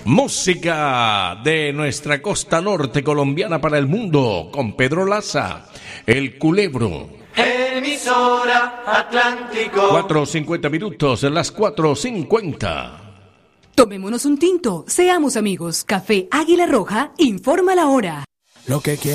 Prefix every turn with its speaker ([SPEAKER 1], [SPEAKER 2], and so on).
[SPEAKER 1] Música de nuestra costa norte colombiana para el mundo con Pedro Laza, El Culebro.
[SPEAKER 2] Emisora Atlántico.
[SPEAKER 1] 4:50 minutos, las 4:50.
[SPEAKER 3] Tomémonos un tinto, seamos amigos. Café Águila Roja informa la hora.
[SPEAKER 4] Lo que quiero.